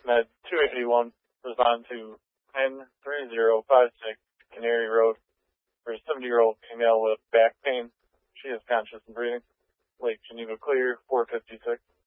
Med 281, respond to 103056 Canary Road for a 70-year-old female with back pain. She is conscious and breathing. Lake Geneva Clear, 456.